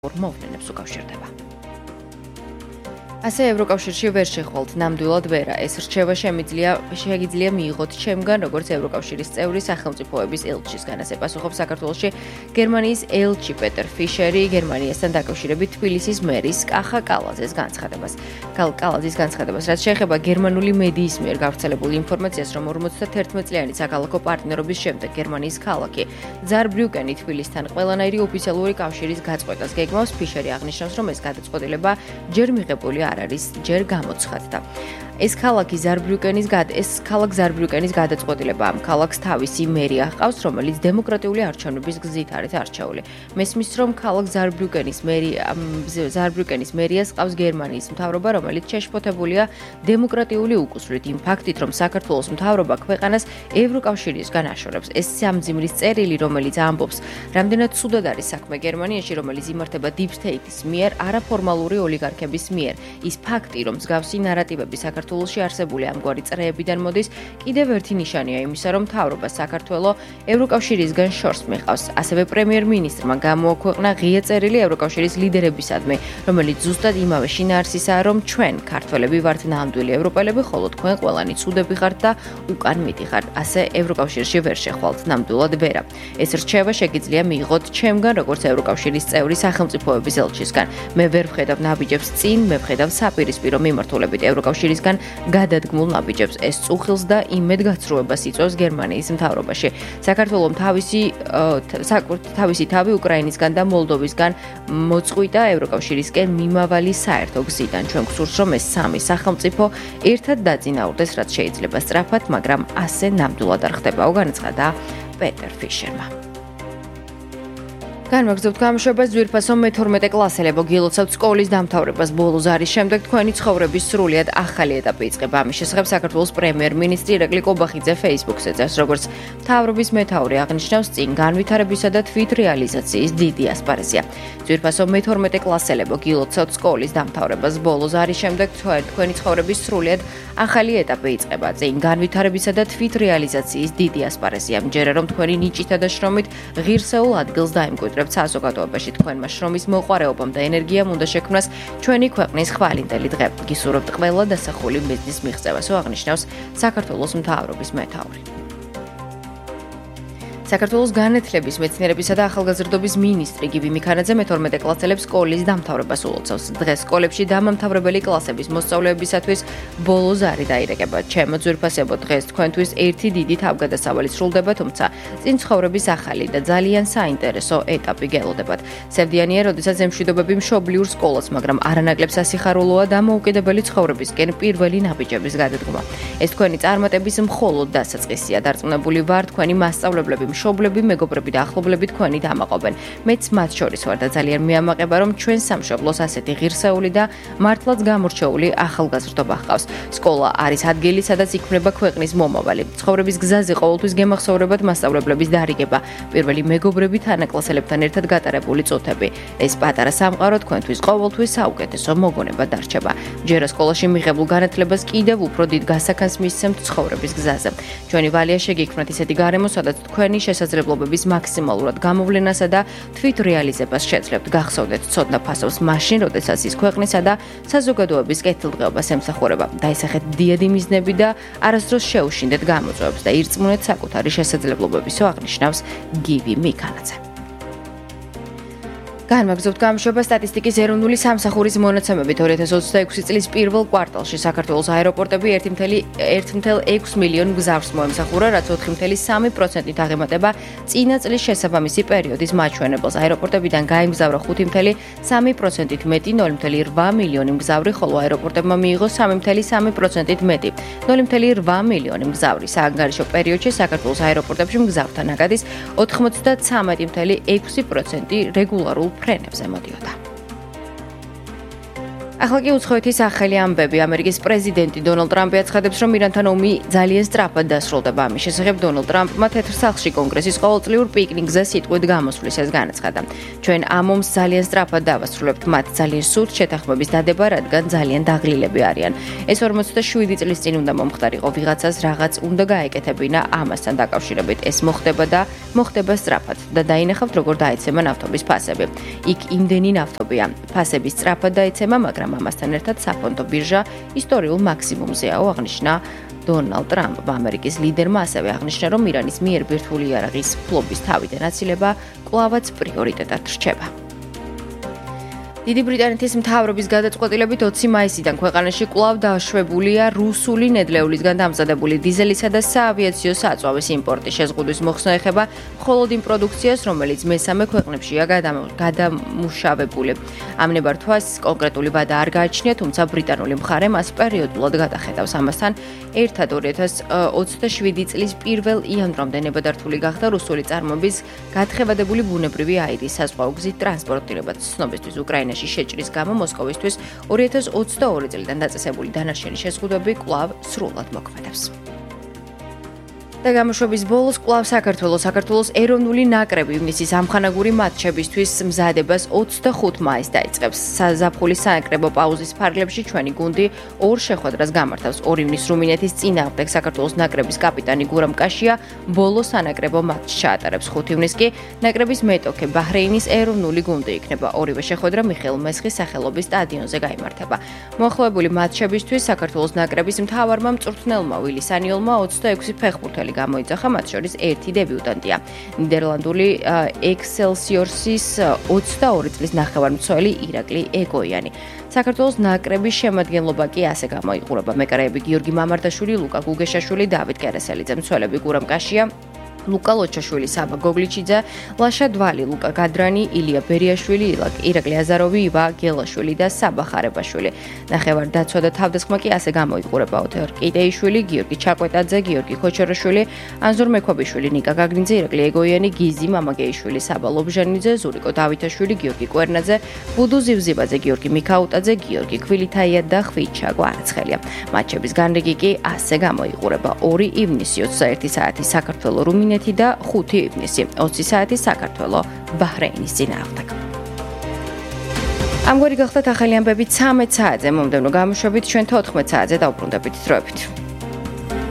მოვლენებს უკავშირდება. ასე ევროკავშირში ვერ შეხვალთ ნამდვილად ვერა. ეს რჩევა შეგიძლია მიიღოთ ჩემგან, როგორც ევროკავშირის წევრი სახელმწიფოების ელჩისგან. ასე პასუხობს საქართველოში გერმანიის ელჩი პეტერ ფიშერი გერმანიასთან დაკავშირებით თბილისის მერის კახა კალაძის განცხადებას, რაც შეეხება გერმანული მედიის მიერ გავრცელებულ ინფორმაციას, რომ 51 წლიანი საქალაქო პარტნიორობის შემდეგ გერმანიის ქალაქი ზარბრიუკენი თბილისთან ყველანაირი ოფიციალური კავშირის გაწყვეტას გეგმავს, ფიშერი აღნიშნავს, რომ ეს გადაწყვეტილება ჯერ მიღებული არ არის, ჯერ გამოცხადდა. ეს ქალაქ ზარბრიუკენის გადაწყვეტილება ამ ქალაქს თავისი მერი აჰყავს, რომელიც დემოკრატიული არჩევნების გზით არის არჩეული. მესმის, რომ ქალაქ ზარბრიუკენის მერიას ყავს გერმანიის მთავრობა, რომელიც შეშფოთებულია დემოკრატიული უკუსვრით იმ ფაქტით, რომ საქართველოს მთავრობა ქვეყანას ევროკავშირისგან აშორებს. ეს სამძიმრის წერილი, რომელიც ამბობს, რამდენად ცუდად არის საქმე გერმანიაში, რომელიც იმართება deep state-ის მიერ, არაფორმალური ოლიგარქების მიერ. ის ფაქტი, რომ მსგავსი ნარატივები საქართველოში არსებული ამგვარი წრეებიდან მოდის, კიდევ ერთი ნიშანია იმისა, რომ მთავრობა საქართველოს ევროკავშირისგან შორს მიყავს. ასევე პრემიერ-მინისტრმა გამოაქვეყნა ღია წერილი ევროკავშირის ლიდერებისადმი, რომელიც ზუსტად იმავე შინაარსისაა, რომ ჩვენ ქართველები ვართ ნამდვილი ევროპელები, ხოლო თქვენ ყველანი ცუდები ხართ და უკან მიდიხართ. ასე ევროკავშირში ვერ შეხვალთ ნამდვილად ვერა. ეს რჩევა შეგიძლია მიიღოთ ჩემგან, როგორც ევროკავშირის წევრი სახელმწიფოების ელჩისგან. მე ვერ ვხედავ ნაბიჯებს წინ, მე ვხედავ საპირისპირო მიმართულებით ევროკავშირისგან გადადგმულ ნაბიჯებს. ეს წუხილს და იმედგაცრუებას იწვევს გერმანიის მთავრობაში. საქართველოს თავისი თავი უკრაინისგან და მოლდოვისგან მოწყვიტა ევროკავშირისკენ მიმავალი საერთო გზიდან. ჩვენ გვსურს, რომ ეს სამი სახელმწიფო ერთად დაწინაურდეს, რაც შეიძლება სწრაფად, მაგრამ ასე ნამდვილად არ ხდება, განაცხადა პეტერ ფიშერმა. განვაგრძობთ გამოშვებას ძვირფასო მე-12 კლასელებო გილოცავთ სკოლის დამთავრებას ბოლო ზარის შემდეგ თქვენი ცხოვრების სრულიად ახალი ეტაპი იწყება. ამის შესახებ საქართველოს პრემიერ-მინისტრი ირაკლი კობახიძე Facebook-ზე წერს, როგორც მთავრობის მეთაური აღნიშნავს, წინ განვითარებისა და თვითრეალიზაციის დიდი ასპარეზია. ძვირფასო მე-12 კლასელებო გილოცავთ სკოლის დამთავრებას ბოლო ზარის შემდეგ თქვენი ცხოვრების სრულიად ახალი ეტაპი იწყება. წინ განვითარებისა და თვითრეალიზაციის დიდი ასპარეზია. მჯერა რომ თქვენი ნიჭითა და შრომით ღირსეულ ადგილს დაიმკვიდრებთ საზოგადოებაში, თქვენმა შრომის მოყვარეობამ და ენერგიამ უნდა შექმნას ჩვენი ქვეყნის ხვალინდელი დღე. გისურვებთ ყველა დასახული მიზნის მიღწევას, აღნიშნავს საქართველოს მთავრობის მეთაური. საქართველოს განათლების, მეცნიერებისა და ახალგაზრდობის მინისტრი გივი მიქანაძე მე-12 კლასელებს სკოლის დამთავრებას ულოცავს. დღეს სკოლებში დამამთავრებელი კლასების მოსწავლეებისათვის ბოლო ზარი დაირეკება. ჩემო ძვირფასებო, დღეს თქვენთვის ერთი დიდი თავგადასავალი სრულდება, თუმცა წინ ცხოვრების ახალი და ძალიან საინტერესო ეტაპი გელოდებათ. სევდიანია, როდესაც ემშვიდობები მშობლიურ სკოლას, მაგრამ არანაკლებ სასიხარულოა დამოუკიდებელი ცხოვრებისკენ პირველი ნაბიჯების გადადგმა. ეს თქვენი წარმატების მხოლოდ დასაწყისია. დარწმუნებული ვარ, თქვენი მასწავლებლები, მშობლები, მეგობრები და ახლობლები თქვენი დამაყობენ. მეც მათ შორის ვარ და ძალიან მეამაყება, რომ ჩვენ სამშობლოს ასეთი ღირსეული და მართლაც გამორჩეული ახალგაზრდობა ჰყავს. სკოლა არის ადგილი, სადაც იქმნება ქვეყნის მომავალი. ცხოვრების გზაზე ყოველთვის გემახსოვრებათ მასწავლებლების დარიგება, პირველი მეგობრები, თანაკლასელებთან ერთად გატარებული წუთები. ეს პატარა სამყარო თქვენთვის ყოველთვის საუკეთესო მოგონება დარჩება. ჯერა სკოლაში მიღებულ განათლებას კიდევ უფრო დიდ გასაქანს მისცემთ ცხოვრების გზაზე. ჩვენი ვალია შეგიქმნათ ისეთი გარემო, სადაც თქვენი შესაძლებლობების მაქსიმალურად გამოვლენასა და თვითრეალიზებას შეძლებთ. გახსოვდეთ ცოდნა ფასობს მაშინ, როდესაც ის ქვეყნისა და საზოგადოების კეთილდღეობას ემსახურება. დაისახეთ დიადი მიზნები და არასდროს შეუშინდეთ გამოწვევებს და ირწმუნეთ საკუთარი შესაძლებლობებისო, აღნიშნავს გივი მიქანაძე. განვაგრძობთ გამოშვება სტატისტიკის ეროვნული სამსახურის მონაცემებით 2026 წლის პირველ კვარტალში საქართველოს აეროპორტები 1,6 მილიონ გზავრს მოემსახურა, რაც 4,3%-ით აღემატება წინა წლის შესაბამისი პერიოდის მაჩვენებელს. აეროპორტებიდან გაემგზავრა 5,3%-ით მეტი 0,8 მილიონი მგზავრი, ხოლო აეროპორტებმა მიიღო 3,3%-ით მეტი 0,8 მილიონი მგზავრი. საანგარიშო პერიოდში საქართველოს აეროპორტებში მგზავრთა ნაკადის 93,6% რეგულარულ ფრენებზე მოდიოდა. ახლა კი უცხოეთის ახალი ამბები. ამერიკის პრეზიდენტი დონალდ ტრამპი აცხადებს, რომ ირანთან ომი ძალიან სწრაფად დასრულდება. ამის შესახებ დონალდ ტრამპმა თეთრ სახლში კონგრესის ყოველწლიურ პიკნიკზე სიტყვით გამოსვლის ეს განაცხადა. ჩვენ ამ ომს ძალიან სწრაფად დავასრულებთ, მათ ძალიან სურთ შეთანხმების დადება, რადგან ძალიან დაღლილები არიან. ეს 47 წლის წინ უნდა მომხდარიყო ვიღაცას რაღაც უნდა გაეკეთებინა ამასთან დაკავშირებით. ეს მოხდება და მოხდება სწრაფად და დაინახავთ როგორ დაეცემა ნავთობის ფასები. იქ იმდენი ნავთობია. ფასების სწრაფად დაეცემა, მაგრამ ამასთან ერთად საფონდო ბირჟა ისტორიულ მაქსიმუმზეაო, აღნიშნა დონალდ ტრამპმა. ამერიკის ლიდერმა ასევე აღნიშნა, რომ ირანის მიერ ბირთვული იარაღის ფლობის თავიდან აცილება კვლავაც პრიორიტეტად რჩება. დიდი ბრიტანეთის მთავრობის გადაწყვეტილებით 20 მაისიდან ქვეყანაში კვლავ დაშვებულია რუსული ნედლეულისგან დამზადებული დიზელისა და საავიაციო საწვავის იმპორტი. შეზღუდვის მოხსნა ეხება მხოლოდ იმ პროდუქციას, რომელიც მესამე ქვეყნებშია გადამუშავებული. ამ ნებართვას კონკრეტული ვადა არ გააჩნია, თუმცა ბრიტანული მხარე მას პერიოდულად გადახედავს. ამასთან ერთად 2027 წლის 1 იანვრამდე ნებადართული გახდა რუსული წარმოების გათხევადებული ბუნებრივი აირის საზღვაო გზით ტრანსპორტირება. ცნობისთვის უკრაინაში შეჭრის გამო მოსკოვისთვის 2022 წლიდან დაწესებული დანარჩენი შეზღუდვები კვლავ სრულად მოქმედებს. და გამოშვების ბოლოს კვლავ საქართველოს ეროვნული ნაკრები ივნისის ამხანაგური მატჩებისთვის მზადებას 25 მაისს დაიწყებს. საზაფხულის სააკრებო პაუზის ფარგლებში ჩვენი გუნდი ორ შეხვედრას გამართავს. 2 ივნის რუმინეთის წინააღმდეგ საქართველოს ნაკრების კაპიტანი გურამ კაშია ბოლო სანაკრებო მატჩს ჩაატარებს. 5 ივნის კი ნაკრების მეტოქე ბაჰრეინის ეროვნული გუნდი იქნება. ორივე შეხვედრა მიხეილ მესხის სახელობის სტადიონზე გაიმართება. მოახლოებული მატჩებისთვის საქართველოს ნაკრების მთავარმა მწვრთნელმა ვილი სანიოლმა 26 ფეხბურთელი გამოიძახა, მათ შორის ერთი დებიუტანტია. ნიდერლანდული ექსელსიორსის 22 წლის ნახევარმცველი ირაკლი ეგოიანი. საქართველოს ნაკრების შემადგენლობა კი ასე გამოიყურება. მეკარეები გიორგი მამარდაშვილი, ლუკა გუგეშაშვილი, დავით კერესელიძე, მცველები გურამ კაშია, ლუკა ლოჩაშვილი, საბა გოგლიჩიძე, ლაშა დვალი, ლუკა გადრანი, ილია ბერიაშვილი, ირაკლი აზაროვი, ივა გელაშვილი და საბა ხარებაშვილი. ნახევარ-დაცვა და თავდასხმა კი ასე გამოიყურება. ოთარ კიტეიშვილი, გიორგი ჩაკვეტაძე, გიორგი ხოჩორაშვილი, ანზორ მექვაბიშვილი, ნიკა გაგნიძე, ირაკლი ეგოიანი, გიზი მამაგეიშვილი, საბა ლობჟანიძე, ზურიკო დავითაშვილი, გიორგი კვერნაძე, ბუდუ ზივზიბაძე, გიორგი მიქაუტაძე, გიორგი ქვილითაია და ხვიჩაგო არაცხელია. მატჩების განრიგი კი ასე გამოიყურება. 2 ივნისი 21 საათი საქართველოს რუმინეთი და 5 ივნისი 20 საათი საქართველოს ბაჰრეინის წინააღმდეგ. ამგვარი გახდათ ახალი ამბები 13 საათზე. მომდევნო გამოშვებით ჩვენ 14 საათზე დავბრუნდებით დროებით.